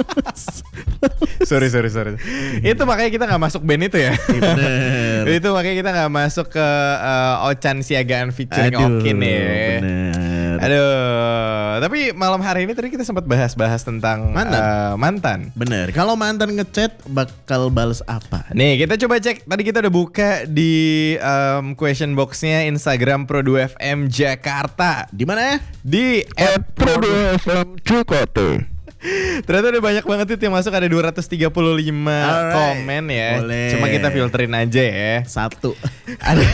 Sorry. Itu makanya kita gak masuk band itu ya. Bener. Itu makanya kita gak masuk ke Ochan Siagaan featuring Okin ya. Bener. Aduh. Tapi malam hari ini tadi kita sempat bahas tentang mantan. Bener. Kalau mantan ngechat bakal bales apa? Nih kita coba cek. Tadi kita udah buka di question boxnya Instagram Pro2FM Jakarta. Di mana? Di Pro2FM Jakarta. Ternyata udah banyak banget itu yang masuk, ada 235 komen ya. Boleh. Cuma kita filterin aja ya. Satu. Ada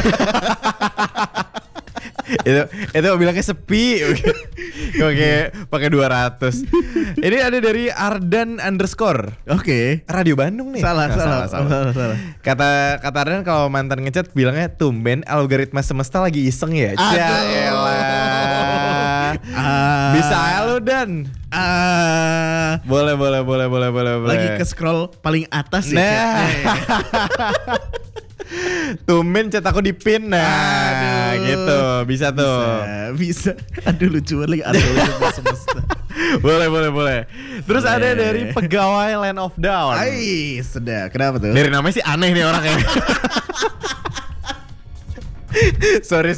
itu bilangnya sepi. Oke, pakai 200. Ini ada dari Ardan _. Oke. Radio Bandung nih. Salah. Kata Ardan kalau mantan ngechat bilangnya tumben algoritma semesta lagi iseng ya. Yaelah. Bisa aja lu Dan. Boleh. Lagi ke scroll paling atas ya. Nah. Tumben chat aku di pin. Nah, gitu. Bisa tuh. Bisa. Aduh lucu banget lagi algoritma semesta. Boleh. Terus ada dari pegawai Land of Down. Ai, sedap. Kenapa tuh? Dari namanya sih aneh nih orangnya. Sorry.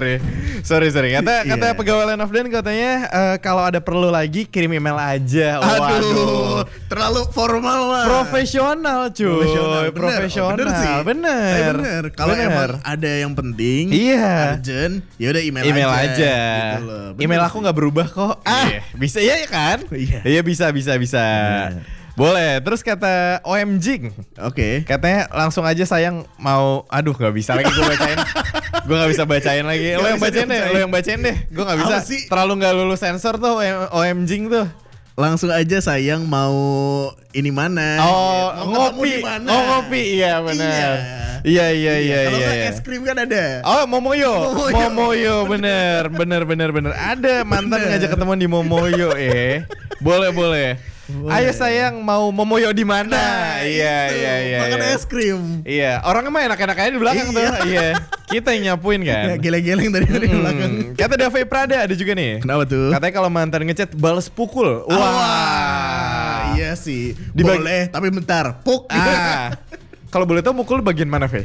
Kata pegawai Land of Down katanya kalau ada perlu lagi kirim email aja. Aduh, terlalu formal lah. Profesional cuy. Profesional. Bener. Kalau emang ada yang penting, urgent, ya udah email aja. Gitu loh. Email aku nggak berubah kok. Bisa ya kan? Iya bisa. Boleh. Terus kata OMG. Oke. Katanya langsung aja sayang mau. Aduh nggak bisa lagi gue bacain. Gue nggak bisa bacain lagi. Lo yang bacain deh. Gue nggak bisa. Terlalu nggak lulus sensor tuh OMG tuh. Langsung aja sayang mau ini mana? Ngopi. Ngopi. Iya benar. Iya. Kalau nggak es krim kan ada. Momoyo. Bener. Ada mantan ngajak ketemuan di Momoyo. Boleh. Ayo sayang mau Momoyo di mana? Iya. Makan es krim. Iya, orangnya mah enak-enak aja di belakang tuh. Iya. Kita yang nyapuin kan. Geleng-geleng dari belakang. Kata Dave Prada ada juga nih. Kenapa tuh? Katanya kalau mantan ngechat balas pukul. Wah. Iya sih. Boleh, tapi bentar. Puk. Kalau boleh tahu mukul bagian mana, Fe?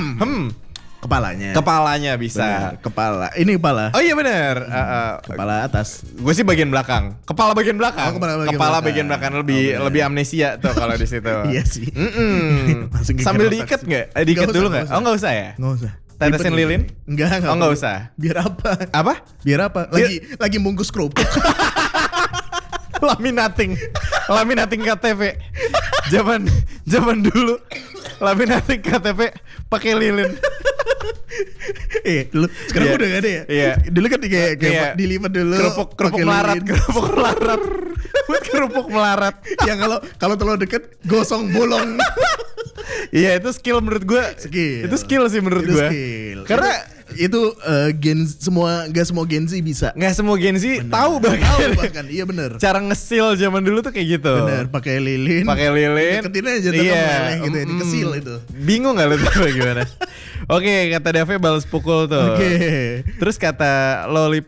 Kepalanya bisa. Bener, kepala. Ini kepala. Oh iya benar. Kepala atas. Gue sih bagian belakang. Kepala bagian belakang. Kepala bagian belakang lebih amnesia tuh kalau di situ. Iya sih. Sambil diikat nggak? Diikat dulu nggak? Oh nggak usah ya? Nggak usah. Tetesin lilin? Enggak. Oh nggak usah. Biar apa? Apa? Biar apa? Lagi bungkus kerupuk. Laminating KTP. Zaman dulu laminating KTP pakai lilin. Dulu sekarang udah gak ada ya? Iya. Dulu kan kayak dilipat dulu. Kerupuk melarat. Buat kerupuk melarat. Yang kalau terlalu deket gosong bolong. Iya itu skill menurut gue. Itu skill sih menurut gue. Karena itu gak semua Gen Z bisa. Gak semua Gen Z tahu bahkan. Iya benar. Cara ngesil zaman dulu tuh kayak gitu. Bener, pakai lilin. Deketin aja meleleh gitu, dikesil itu. Bingung gak lu tuh gimana? Oke, kata Dave balas pukul tuh. Oke. Terus kata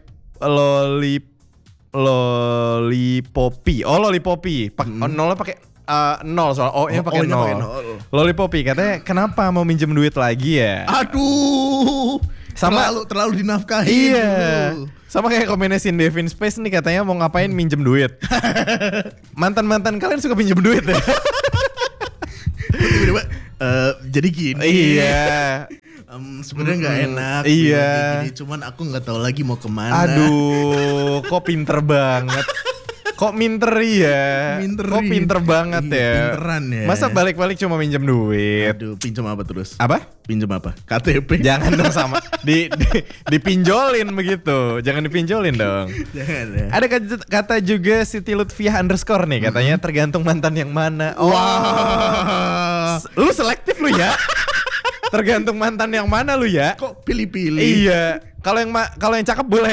Lollipopi. Lollipopi. Nolnya pakai nol soal O-nya pakai nol. Lollipopi katanya kenapa mau minjem duit lagi ya? Aduh. Terlalu dinafkahi. Iya. Sama kayak kombinasi Devin Space nih katanya mau ngapain minjem duit. Mantan kalian suka minjem duit ya? Tiba-tiba jadi gini. Iya. Sebenarnya nggak enak. Iya. Gini, cuman aku nggak tahu lagi mau kemana. Aduh, kok pinter banget. Kok minter ya? Kok pinter banget ya? Pinteran ya. Masa balik-balik cuma minjem duit? Aduh, pinjam apa terus? Apa? Pinjam apa? KTP. Jangan dong sama. Dipinjolin begitu. Jangan dipinjolin dong. Jangan ya. Ada kata juga Siti Lutfiah _ nih katanya tergantung mantan yang mana. Wah. Lu selektif lu ya. Tergantung mantan yang mana lu ya. Kok pilih-pilih? Iya. Kalau yang cakep boleh.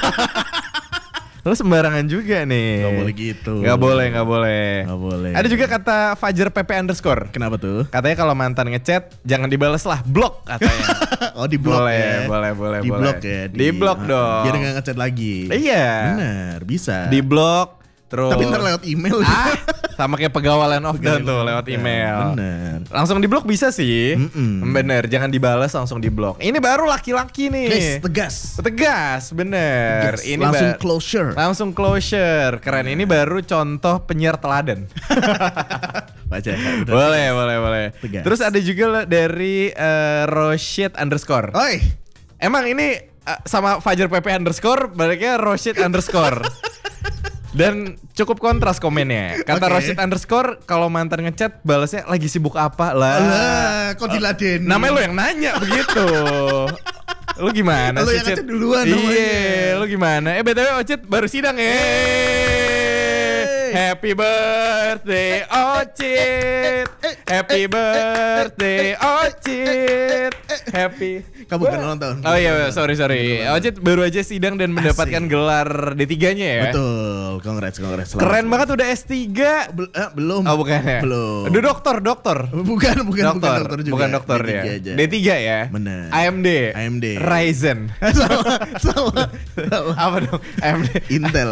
Lu sembarangan juga nih. Gak boleh gitu. Gak boleh. Ada juga kata Fajar PP _. Kenapa tuh? Katanya kalau mantan ngechat jangan dibales lah, blok katanya. Di blok ya. Boleh. Di blok ya. Di blok dong. Biar gak ngechat lagi. Iya. Bener, bisa. Di blok. Terus tapi ntar lewat email. Sama kayak pegawai Land of Dawn tuh lewat email. Bener. Langsung di blok bisa sih. Bener, jangan dibalas, langsung di blok. Ini baru laki-laki nih. Guys, tegas, bener. Tegas. Ini langsung closure. Keren, ini baru contoh penyiar teladan. Baca. Boleh. Tegas. Terus ada juga dari Roshid _ Oi. Emang ini sama Fajar PP _ baliknya Roshid _ Dan cukup kontras komennya. Kata Roshid _ kalau mantan ngechat balasnya lagi sibuk apa lah. Alah, kok diladenin. Namanya lo yang nanya begitu. Lu gimana sih, Ocit? Lu yang ngechat duluan namanya. Iya, lu gimana? BTW Ocit baru sidang ya. Happy birthday Ocit. Happy birthday Ocit. Happy. Kamu kan ulang tahun. Oh iya, sorry. Ocit baru aja sidang dan mendapatkan gelar D3-nya ya. Betul, congrats. Keren banget udah S3. Belum. Oh bukan ya? Belum. Udah dokter. Bukan dokter juga. Bukan dokter ya. Aja. D3 ya. Bener. AMD. Ryzen. Salah. Apa dong? AMD. Intel.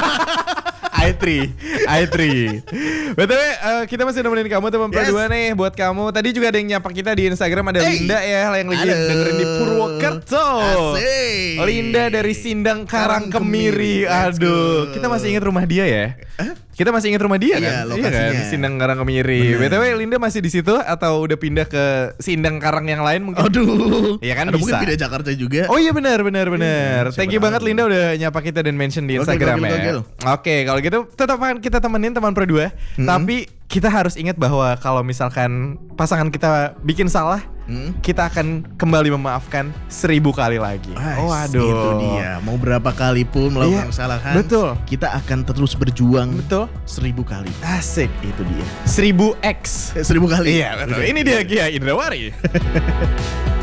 i3. BTW kita masih nemenin kamu teman Pro2 nih. Buat kamu tadi juga ada yang nyapa kita di Instagram, ada Linda ya yang lagi dengerin di Purwokerto. Asik. Linda dari Sindang Karangkemiri. Aduh, kita masih ingat rumah dia ya? Kita masih ingat rumah dia kan? Iya kan, di Sindang Karangkemiri. BTW Linda masih di situ atau udah pindah ke Sindang Karang yang lain mungkin? Aduh. Iya kan, bisa. Mungkin pindah Jakarta juga. Oh iya benar. Thank you banget Linda udah nyapa kita dan mention di Instagram ya. Oke, kalau gitu tetap akan kita temenin teman Pro2. Tapi kita harus ingat bahwa kalau misalkan pasangan kita bikin salah, kita akan kembali memaafkan 1000 kali lagi. Waduh. Itu dia. Mau berapa kali pun melakukan kesalahan, betul. Kita akan terus berjuang. Betul. 1000 kali. Asik. Itu dia. 1000x. 1000 kali. Iya betul. Ini dia Gia Indrawari.